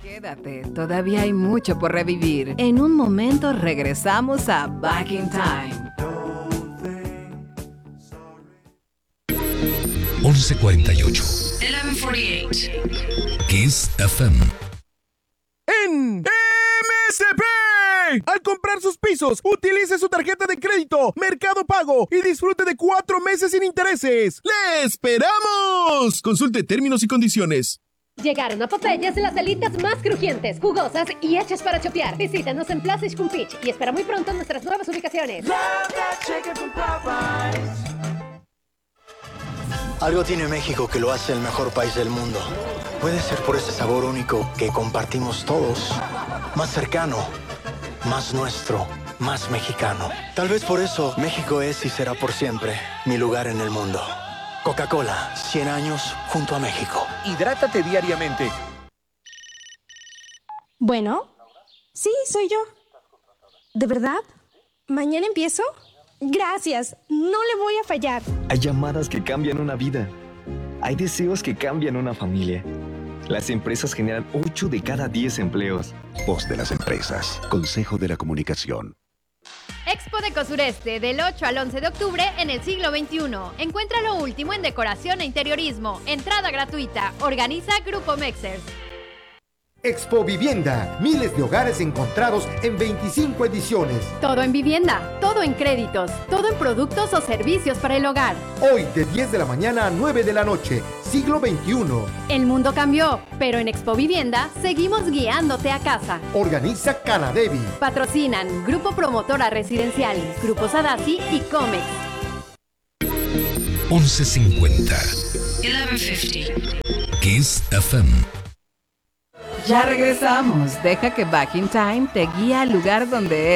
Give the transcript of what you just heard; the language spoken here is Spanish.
Quédate, todavía hay mucho por revivir. En un momento regresamos a Back in Time. 11:48. 11:48. Kiss FM. En MSP. Al comprar sus pisos, utilice su tarjeta de crédito Mercado Pago y disfrute de 4 meses sin intereses. ¡Le esperamos! Consulte términos y condiciones. Llegaron a Popeyes las alitas más crujientes, jugosas y hechas para chopear. Visítanos en Plaza Xcumpich y espera muy pronto nuestras nuevas ubicaciones. Algo tiene México que lo hace el mejor país del mundo. Puede ser por ese sabor único que compartimos todos. Más cercano, más nuestro, más mexicano. Tal vez por eso México es y será por siempre mi lugar en el mundo. Coca-Cola, 100 años junto a México. Hidrátate diariamente. Bueno, sí, soy yo. ¿De verdad? ¿Mañana empiezo? Gracias, no le voy a fallar. Hay llamadas que cambian una vida. Hay deseos que cambian una familia. Las empresas generan 8 de cada 10 empleos. Voz de las empresas. Consejo de la Comunicación. Expo Deco Sureste del 8 al 11 de octubre en el siglo XXI. Encuentra lo último en decoración e interiorismo. Entrada gratuita. Organiza Grupo Mexers. Expo Vivienda, miles de hogares encontrados en 25 ediciones. Todo en vivienda, todo en créditos, todo en productos o servicios para el hogar. Hoy de 10 de la mañana a 9 de la noche, siglo XXI. El mundo cambió, pero en Expo Vivienda seguimos guiándote a casa. Organiza Canadevi. Patrocinan Grupo Promotora Residencial, Grupo Sadasi y Comex. 11:50. 11:50. Kiss FM. Ya regresamos. Deja que Back in Time te guíe al lugar donde